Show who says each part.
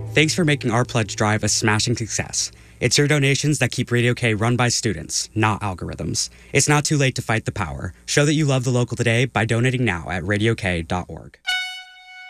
Speaker 1: Thanks for making our pledge drive a smashing success. It's your donations that keep Radio K run by students, not algorithms. It's not too late to fight the power. Show that you love the local today by donating now at radiok.org.